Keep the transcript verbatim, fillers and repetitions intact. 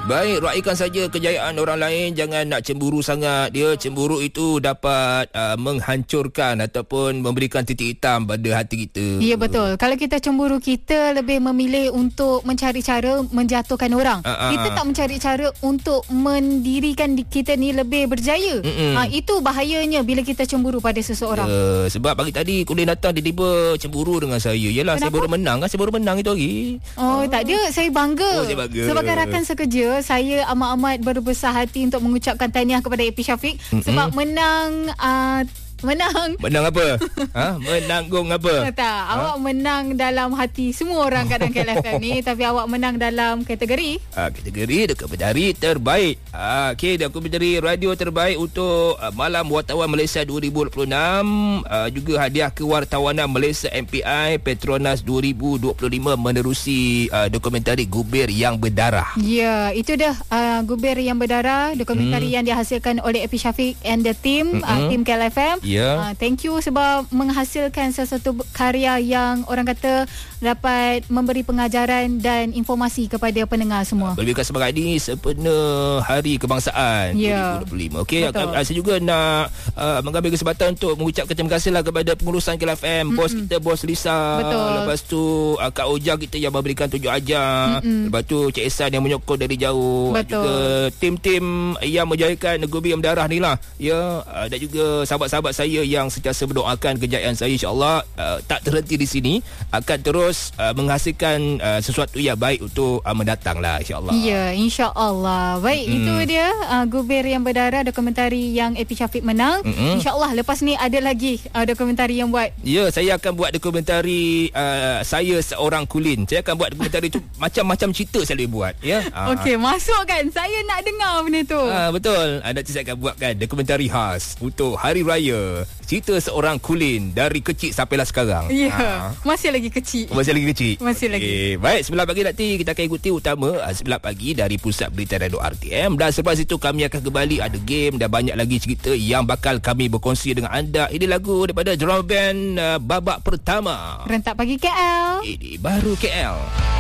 Baik, raikan saja kejayaan orang lain, jangan nak cemburu sangat. Dia cemburu itu dapat uh, menghancurkan ataupun memberikan titik hitam pada hati kita. Ya, betul. Kalau kita cemburu, kita lebih memilih untuk mencari cara menjatuhkan orang. Uh, uh, kita tak mencari cara untuk mendirikan kita ni lebih berjaya. Uh, itu bahayanya bila kita cemburu pada seseorang. Uh, sebab pagi tadi Kulin datang tiba-tiba cemburu dengan saya. Yalah, Kenapa? saya baru menang kan, saya baru menang itu hari. Oh, uh. tak ada. Saya bangga. Oh, saya bangga. Sebagai rakan sekerja, saya amat-amat berbesar hati untuk mengucapkan tahniah kepada A P Syafiq mm-hmm. sebab menang uh, Menang Menang apa? ha? Menanggung apa? Tak, ha? Awak menang dalam hati semua orang kat dalam K L F M ni. Tapi awak menang dalam kategori ha, Kategori dokumentari terbaik. ha, Okay, dokumentari radio terbaik untuk uh, Malam Wartawan Malaysia dua ribu dua puluh enam. uh, Juga hadiah kewartawanan Malaysia M P I Petronas dua ribu dua puluh lima menerusi uh, dokumentari Gubir yang Berdarah. Ya, itu dah uh, Gubir yang Berdarah, dokumentari hmm. yang dihasilkan oleh A P Syafiq and the team, uh, team K L F M. Yeah. Uh, thank you sebab menghasilkan sesuatu karya yang orang kata dapat memberi pengajaran dan informasi kepada pendengar semua. Lebih kat sebagai ini sempena Hari Kebangsaan yeah. dua ribu dua puluh lima. Okey, saya juga nak uh, mengambil kesempatan untuk mengucapkan terima kasih lah kepada pengurusan K L F M, mm-hmm. bos kita, bos Lisa. Betul. Lepas tu uh, Kak Ojang kita yang memberikan tunjuk ajar. Mm-hmm. Lepas tu Cik Ehsan yang menyokong dari jauh. Betul. Juga tim-tim yang menjayakan Gubir yang Berdarah ni lah. Ya, uh, dan juga sahabat-sahabat saya yang sentiasa mendoakan kejayaan saya, insya-Allah uh, tak terhenti di sini, akan terus uh, menghasilkan uh, sesuatu yang baik untuk uh, mendatang lah, insya-Allah. Ya, insya-Allah. Baik, mm-hmm. itu dia uh, Gubir yang Berdarah, dokumentari yang A P Syafiq menang. Mm-hmm. Insya-Allah lepas ni ada lagi uh, dokumentari yang buat. Ya, saya akan buat dokumentari uh, saya seorang Kulin. Saya akan buat dokumentari tu macam-macam cerita saya boleh buat, ya. Uh, Okey, masuk kan. Saya nak dengar benda tu. Uh, betul. Uh, nanti saya akan buatkan dokumentari khas untuk Hari Raya. Cerita seorang Kulin dari kecil sampailah sekarang. Ya, ha. Masih lagi kecil. Masih lagi kecil. Masih okay. lagi. Baik, sembilan pagi nanti kita akan ikuti utama sembilan pagi dari Pusat Berita Radio R T M. Dan selepas itu kami akan kembali, ada game dan banyak lagi cerita yang bakal kami berkongsi dengan anda. Ini lagu daripada drama band uh, Babak Pertama. Rentak Pagi K L. Ini baru K L.